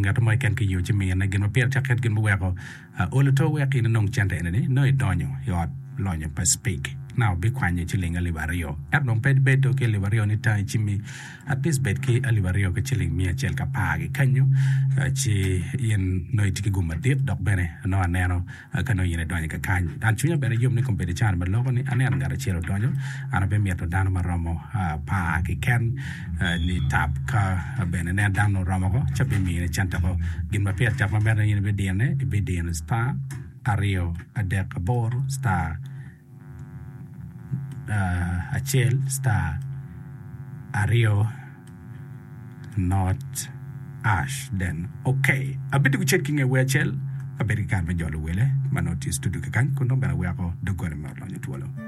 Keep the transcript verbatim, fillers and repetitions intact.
ngato mo ken ki yo chimi na gin mapier chaket gin weko olo to weki na nong chante ene no idonyo yot lonyo pa speak now be kwanye chilinga livario at non ped bedo ke livario ni tai chimi at least bed ke livario ke chiling mia chel ka pagi kanyo chi yen no itiki guma dit dok bene no aneno kano yen donyo ka kanyo an chunya bere yum ni kompeti chan ba logo ni anen ngara chelo donyo ana be mieto dano maromo pa ki ken ni tap ka bene ne dano romo ko chabe mi ne chanta ko gin ma pier chap ma bere yen be dene be dene star ario adek bor star uh, achel star ario not ash then okay a bit of checking a wechel a bit kan ma jolo wele ma notice to do kan ko no bana we ko do gore ma lo nyuolo